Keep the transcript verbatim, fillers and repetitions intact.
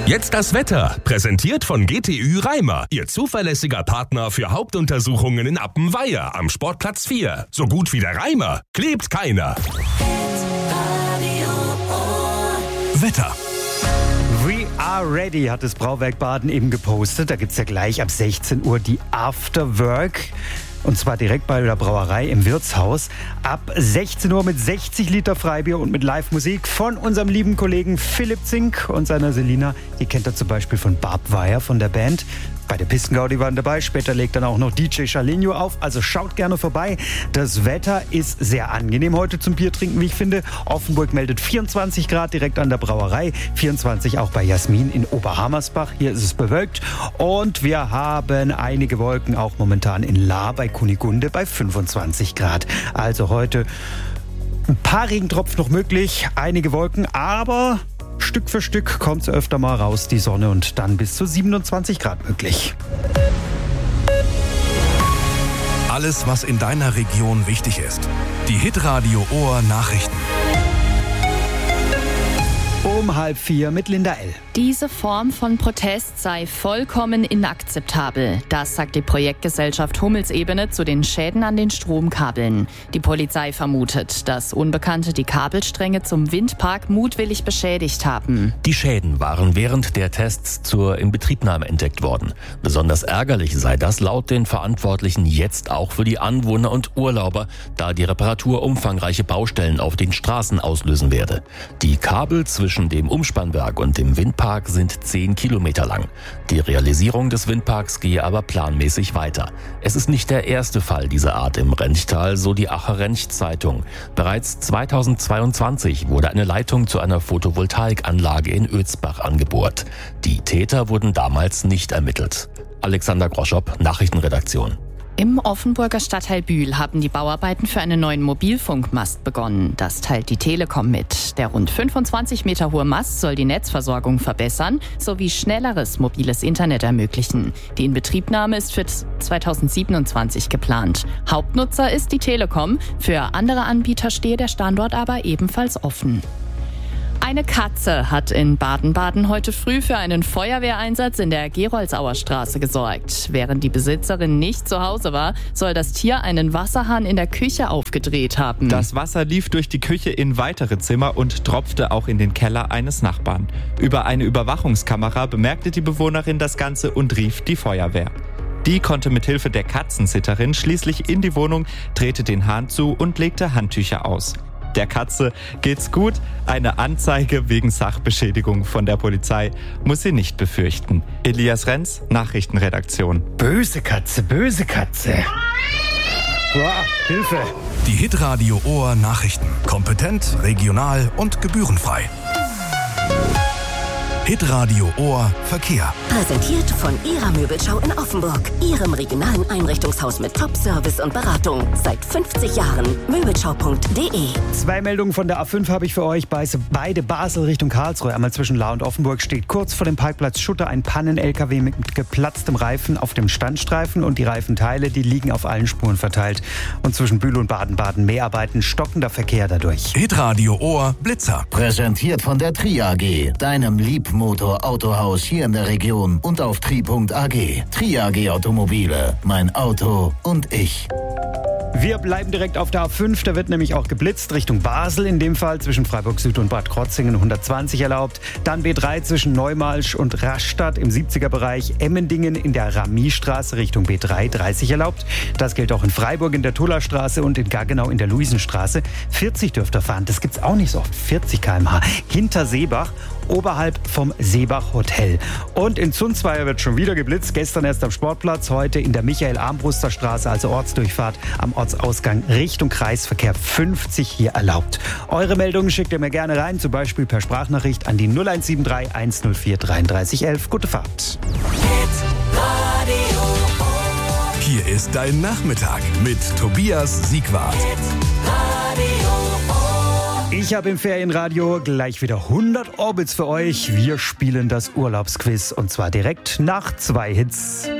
Jetzt das Wetter, präsentiert von G T Ü Reimer, Ihr zuverlässiger Partner für Hauptuntersuchungen in Appenweier am Sportplatz vier. So gut wie der Reimer klebt keiner. Wetter. We are ready, hat das Brauwerk Baden eben gepostet. Da gibt es ja gleich ab sechzehn Uhr die Afterwork. Und zwar direkt bei der Brauerei im Wirtshaus. Ab sechzehn Uhr mit sechzig Liter Freibier und mit Live-Musik von unserem lieben Kollegen Philipp Zink und seiner Selina. Die kennt er zum Beispiel von Barb Wire von der Band. Bei der Pistengaudi waren dabei. Später legt dann auch noch D J Charlinho auf. Also schaut gerne vorbei. Das Wetter ist sehr angenehm heute zum Biertrinken, wie ich finde. Offenburg meldet vierundzwanzig Grad direkt an der Brauerei. vierundzwanzig auch bei Jasmin in Oberhammersbach. Hier ist es bewölkt. Und wir haben einige Wolken auch momentan in Lahr bei Kunigunde bei fünfundzwanzig Grad. Also heute ein paar Regentropfen noch möglich. Einige Wolken, aber Stück für Stück kommt es öfter mal raus, die Sonne, und dann bis zu siebenundzwanzig Grad möglich. Alles, was in deiner Region wichtig ist. Die Hitradio Ohr Nachrichten. Um halb vier mit Linda L. Diese Form von Protest sei vollkommen inakzeptabel. Das sagt die Projektgesellschaft Hummelsebene zu den Schäden an den Stromkabeln. Die Polizei vermutet, dass Unbekannte die Kabelstränge zum Windpark mutwillig beschädigt haben. Die Schäden waren während der Tests zur Inbetriebnahme entdeckt worden. Besonders ärgerlich sei das laut den Verantwortlichen jetzt auch für die Anwohner und Urlauber, da die Reparatur umfangreiche Baustellen auf den Straßen auslösen werde. Die Kabel zwischen dem Umspannwerk und dem Windpark sind zehn Kilometer lang. Die Realisierung des Windparks gehe aber planmäßig weiter. Es ist nicht der erste Fall dieser Art im Renchtal, so die Aacher Rench-Zeitung. Bereits zweitausendzweiundzwanzig wurde eine Leitung zu einer Photovoltaikanlage in Ötzbach angebohrt. Die Täter wurden damals nicht ermittelt. Alexander Groschop, Nachrichtenredaktion. Im Offenburger Stadtteil Bühl haben die Bauarbeiten für einen neuen Mobilfunkmast begonnen. Das teilt die Telekom mit. Der rund fünfundzwanzig Meter hohe Mast soll die Netzversorgung verbessern sowie schnelleres mobiles Internet ermöglichen. Die Inbetriebnahme ist für zweitausendsiebenundzwanzig geplant. Hauptnutzer ist die Telekom. Für andere Anbieter stehe der Standort aber ebenfalls offen. Eine Katze hat in Baden-Baden heute früh für einen Feuerwehreinsatz in der Geroldsauer Straße gesorgt. Während die Besitzerin nicht zu Hause war, soll das Tier einen Wasserhahn in der Küche aufgedreht haben. Das Wasser lief durch die Küche in weitere Zimmer und tropfte auch in den Keller eines Nachbarn. Über eine Überwachungskamera bemerkte die Bewohnerin das Ganze und rief die Feuerwehr. Die konnte mit Hilfe der Katzensitterin schließlich in die Wohnung, drehte den Hahn zu und legte Handtücher aus. Der Katze geht's gut. Eine Anzeige wegen Sachbeschädigung von der Polizei muss sie nicht befürchten. Elias Renz, Nachrichtenredaktion. Böse Katze, böse Katze. Boah, Hilfe. Die Hitradio Ohr Nachrichten. Kompetent, regional und gebührenfrei. Hitradio Ohr Verkehr. Präsentiert von Ihrer Möbelschau in Offenburg. Ihrem regionalen Einrichtungshaus mit Top-Service und Beratung. Seit fünfzig Jahren. Möbelschau punkt de. Zwei Meldungen von der A fünf habe ich für euch. Beide Basel Richtung Karlsruhe. Einmal zwischen Lahr und Offenburg steht kurz vor dem Parkplatz Schutter ein Pannen-L K W mit geplatztem Reifen auf dem Standstreifen. Und die Reifenteile, die liegen auf allen Spuren verteilt. Und zwischen Bühl und Baden-Baden Mehrarbeiten, stockender Verkehr dadurch. Hitradio Ohr Blitzer. Präsentiert von der Tri A G, deinem Liebmotor-Autohaus hier in der Region und auf tri punkt a g. Tri A G Automobile, mein Auto und ich. Wir bleiben direkt auf der A fünf, da wird nämlich auch geblitzt Richtung Basel, in dem Fall zwischen Freiburg Süd und Bad Krotzingen hundertzwanzig erlaubt. Dann B drei zwischen Neumalsch und Rastatt im siebziger Bereich, Emmendingen in der Ramiestraße Richtung B drei dreißig erlaubt. Das gilt auch in Freiburg in der Tullerstraße und in Gaggenau in der Luisenstraße. vierzig dürft ihr fahren, das gibt's auch nicht so oft, vierzig Kilometer pro Stunde. Hinter Seebach, oberhalb vom Seebach Hotel. Und in Zunzweier wird schon wieder geblitzt, gestern erst am Sportplatz, heute in der Michael-Armbruster Straße, also Ortsdurchfahrt am Ortsausgang Richtung Kreisverkehr fünfzig hier erlaubt. Eure Meldungen schickt ihr mir gerne rein, zum Beispiel per Sprachnachricht an die null eins sieben drei eins null vier dreiunddreißig elf. Gute Fahrt. Hier ist dein Nachmittag mit Tobias Siegwart. Ich habe im Ferienradio gleich wieder hundert Orbits für euch. Wir spielen das Urlaubsquiz und zwar direkt nach zwei Hits.